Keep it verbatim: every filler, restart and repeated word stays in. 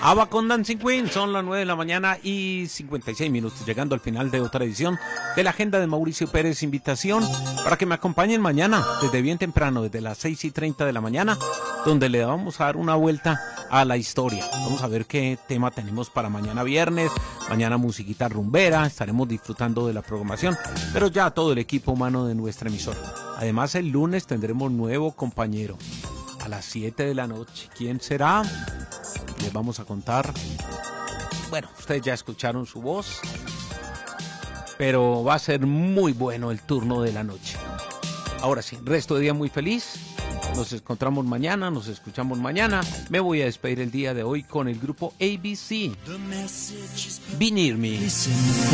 ABBA con Dancing Queen, son las nueve de la mañana y cincuenta y seis minutos, llegando al final de otra edición de la agenda de Mauricio Pérez. Invitación para que me acompañen mañana, desde bien temprano, desde las seis y treinta de la mañana, donde le vamos a dar una vuelta a la historia. Vamos a ver qué tema tenemos para mañana viernes, mañana musiquita rumbera, estaremos disfrutando de la programación, pero ya todo el equipo humano de nuestra emisora. Además, el lunes tendremos nuevo compañero a las siete de la noche. ¿Quién será? Les vamos a contar. Bueno, ustedes ya escucharon su voz, pero va a ser muy bueno el turno de la noche. Ahora sí, resto de día muy feliz. Nos encontramos mañana, nos escuchamos mañana. Me voy a despedir el día de hoy con el grupo A B C. Be Near Me.